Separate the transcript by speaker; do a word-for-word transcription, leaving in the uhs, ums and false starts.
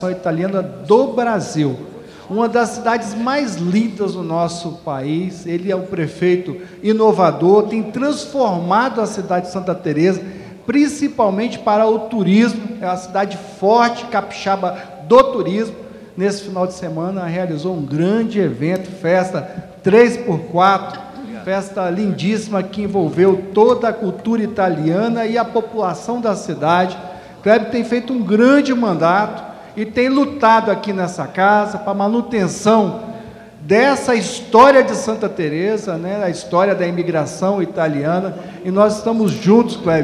Speaker 1: italiana do Brasil, uma das cidades mais lindas do nosso país. Ele é um prefeito inovador, tem transformado a cidade de Santa Teresa, principalmente para o turismo. É uma cidade forte, capixaba do turismo. Nesse final de semana realizou um grande evento, festa três por quatro, festa lindíssima que envolveu toda a cultura italiana e a população da cidade. Kleber tem feito um grande mandato e tem lutado aqui nessa casa para a manutenção dessa história de Santa Teresa, né, a história da imigração italiana, e nós estamos juntos, Kleber.